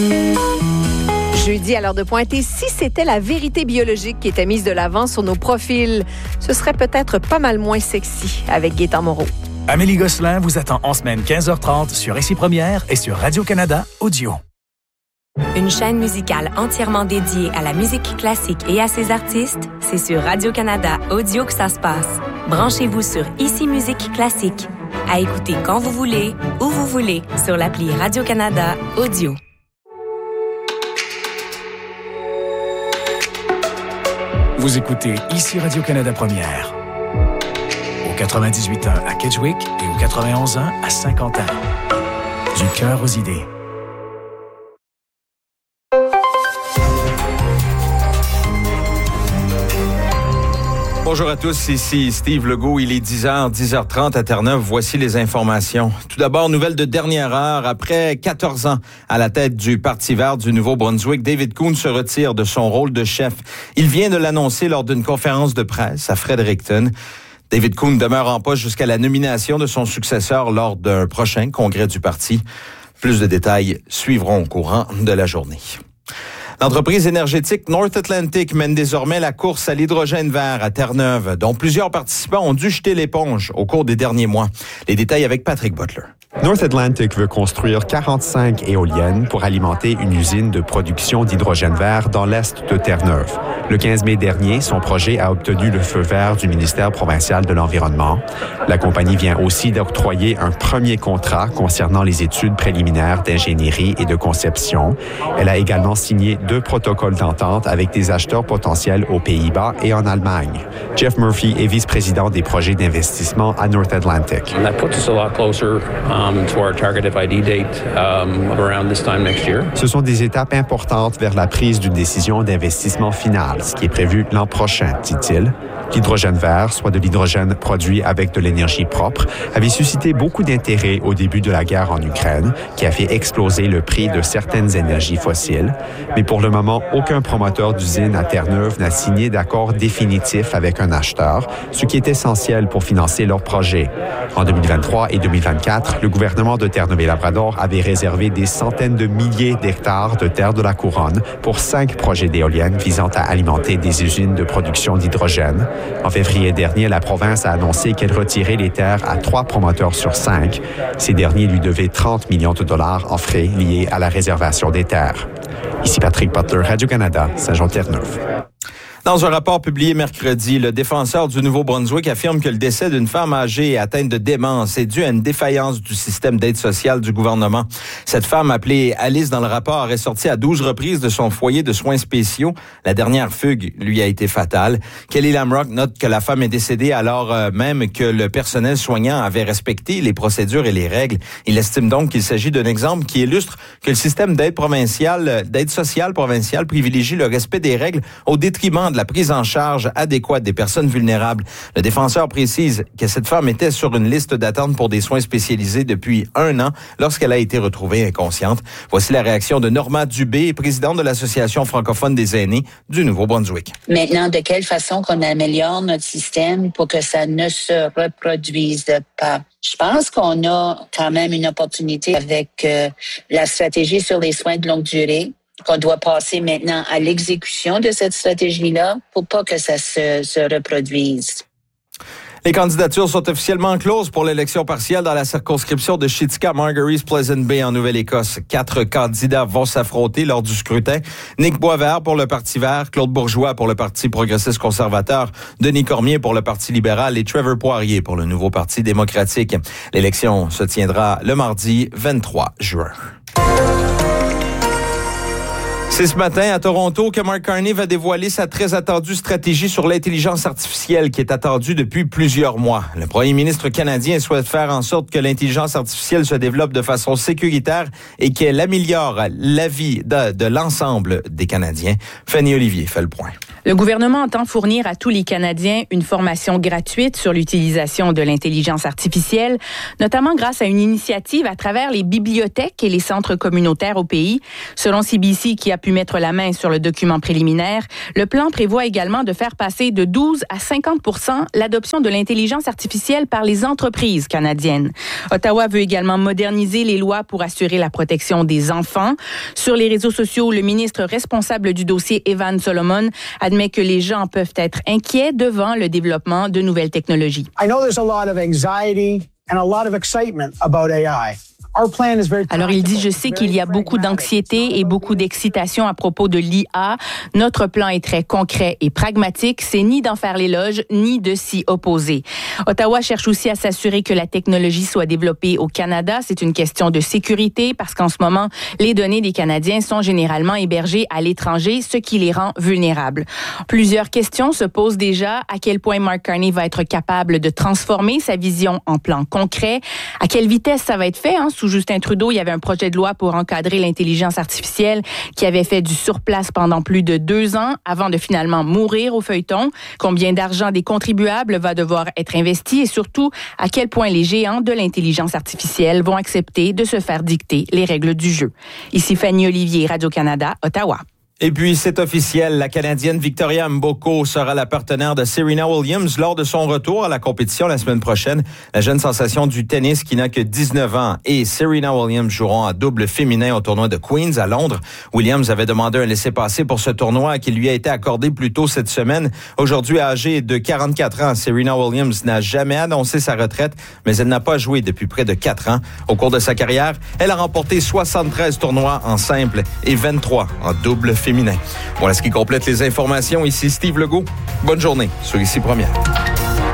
Jeudi, à l'heure de pointer, si c'était la vérité biologique qui était mise de l'avant sur nos profils, ce serait peut-être pas mal moins sexy avec Gaétan Moreau. Amélie Gosselin vous attend en semaine 15h30 sur Ici Première et sur Radio-Canada Audio. Une chaîne musicale entièrement dédiée à la musique classique et à ses artistes, c'est sur Radio-Canada Audio que ça se passe. Branchez-vous sur Ici Musique Classique. À écouter quand vous voulez, où vous voulez, sur l'appli Radio-Canada Audio. Vous écoutez Ici Radio-Canada Première. Au 98.1 à Kedgewick et au 91.1 à Saint-Quentin. Du cœur aux idées. Bonjour à tous, ici Steve Legault. Il est 10h30 à Terre-Neuve. Voici les informations. Tout d'abord, nouvelle de dernière heure. Après 14 ans à la tête du Parti vert du Nouveau-Brunswick, David Coon se retire de son rôle de chef. Il vient de l'annoncer lors d'une conférence de presse à Fredericton. David Coon demeure en poste jusqu'à la nomination de son successeur lors d'un prochain congrès du parti. Plus de détails suivront au courant de la journée. L'entreprise énergétique North Atlantic mène désormais la course à l'hydrogène vert à Terre-Neuve, dont plusieurs participants ont dû jeter l'éponge au cours des derniers mois. Les détails avec Patrick Butler. North Atlantic veut construire 45 éoliennes pour alimenter une usine de production d'hydrogène vert dans l'est de Terre-Neuve. Le 15 mai dernier, son projet a obtenu le feu vert du ministère provincial de l'Environnement. La compagnie vient aussi d'octroyer un premier contrat concernant les études préliminaires d'ingénierie et de conception. Elle a également signé 2 protocoles d'entente avec des acheteurs potentiels aux Pays-Bas et en Allemagne. Jeff Murphy est vice-président des projets d'investissement à North Atlantic. That puts us a lot closer to our target FID date around this time next year. Ce sont des étapes importantes vers la prise d'une décision d'investissement finale, ce qui est prévu l'an prochain, dit-il. L'hydrogène vert, soit de l'hydrogène produit avec de l'énergie propre, avait suscité beaucoup d'intérêt au début de la guerre en Ukraine, qui a fait exploser le prix de certaines énergies fossiles. Mais pour le moment, aucun promoteur d'usine à Terre-Neuve n'a signé d'accord définitif avec un acheteur, ce qui est essentiel pour financer leur projet. En 2023 et 2024, le gouvernement de Terre-Neuve-et-Labrador avait réservé des centaines de milliers d'hectares de terre de la couronne pour 5 projets d'éoliennes visant à alimenter des usines de production d'hydrogène. En février dernier, la province a annoncé qu'elle retirait les terres à 3 promoteurs sur 5. Ces derniers lui devaient 30 millions de dollars en frais liés à la réservation des terres. Ici Patrick Butler, Radio-Canada, Saint-Jean-Terre-Neuve. Dans un rapport publié mercredi, le défenseur du Nouveau-Brunswick affirme que le décès d'une femme âgée atteinte de démence est dû à une défaillance du système d'aide sociale du gouvernement. Cette femme, appelée Alice dans le rapport, est sortie à 12 reprises de son foyer de soins spéciaux. La dernière fugue lui a été fatale. Kelly Lamrock note que la femme est décédée alors même que le personnel soignant avait respecté les procédures et les règles. Il estime donc qu'il s'agit d'un exemple qui illustre que le système d'aide sociale provinciale privilégie le respect des règles au détriment de la prise en charge adéquate des personnes vulnérables. Le défenseur précise que cette femme était sur une liste d'attente pour des soins spécialisés depuis 1 an lorsqu'elle a été retrouvée inconsciente. Voici la réaction de Norma Dubé, présidente de l'Association francophone des aînés du Nouveau-Brunswick. Maintenant, de quelle façon qu'on améliore notre système pour que ça ne se reproduise pas? Je pense qu'on a quand même une opportunité avec la stratégie sur les soins de longue durée, qu'on doit passer maintenant à l'exécution de cette stratégie-là pour pas que ça se reproduise. Les candidatures sont officiellement closes pour l'élection partielle dans la circonscription de Shitka Margaries Pleasant Bay en Nouvelle-Écosse. 4 candidats vont s'affronter lors du scrutin. Nick Boisvert pour le Parti vert, Claude Bourgeois pour le Parti progressiste conservateur, Denis Cormier pour le Parti libéral et Trevor Poirier pour le nouveau Parti démocratique. L'élection se tiendra le mardi 23 juin. C'est ce matin à Toronto que Mark Carney va dévoiler sa très attendue stratégie sur l'intelligence artificielle qui est attendue depuis plusieurs mois. Le premier ministre canadien souhaite faire en sorte que l'intelligence artificielle se développe de façon sécuritaire et qu'elle améliore la vie de l'ensemble des Canadiens. Fanny Olivier fait le point. Le gouvernement entend fournir à tous les Canadiens une formation gratuite sur l'utilisation de l'intelligence artificielle, notamment grâce à une initiative à travers les bibliothèques et les centres communautaires au pays. Selon CBC, qui a pu mettre la main sur le document préliminaire, le plan prévoit également de faire passer de 12 à 50% l'adoption de l'intelligence artificielle par les entreprises canadiennes. Ottawa veut également moderniser les lois pour assurer la protection des enfants. Sur les réseaux sociaux, le ministre responsable du dossier, Evan Solomon, admet que les gens peuvent être inquiets devant le développement de nouvelles technologies. I know there's a lot of anxiety and a lot of excitement about AI. Alors, il dit, je sais qu'il y a beaucoup d'anxiété et beaucoup d'excitation à propos de l'IA. Notre plan est très concret et pragmatique. C'est ni d'en faire l'éloge, ni de s'y opposer. Ottawa cherche aussi à s'assurer que la technologie soit développée au Canada. C'est une question de sécurité parce qu'en ce moment, les données des Canadiens sont généralement hébergées à l'étranger, ce qui les rend vulnérables. Plusieurs questions se posent déjà. À quel point Mark Carney va être capable de transformer sa vision en plan concret? À quelle vitesse ça va être fait? Sous Justin Trudeau, il y avait un projet de loi pour encadrer l'intelligence artificielle qui avait fait du surplace pendant plus de 2 ans avant de finalement mourir au feuilleton. Combien d'argent des contribuables va devoir être investi et surtout à quel point les géants de l'intelligence artificielle vont accepter de se faire dicter les règles du jeu. Ici Fanny Olivier, Radio-Canada, Ottawa. Et puis, c'est officiel, la Canadienne Victoria Mboko sera la partenaire de Serena Williams lors de son retour à la compétition la semaine prochaine. La jeune sensation du tennis qui n'a que 19 ans et Serena Williams joueront en double féminin au tournoi de Queens à Londres. Williams avait demandé un laissez-passer pour ce tournoi qui lui a été accordé plus tôt cette semaine. Aujourd'hui, âgée de 44 ans, Serena Williams n'a jamais annoncé sa retraite, mais elle n'a pas joué depuis près de 4 ans. Au cours de sa carrière, elle a remporté 73 tournois en simple et 23 en double féminin. Voilà ce qui complète les informations. Ici Steve Legault. Bonne journée sur Ici Première.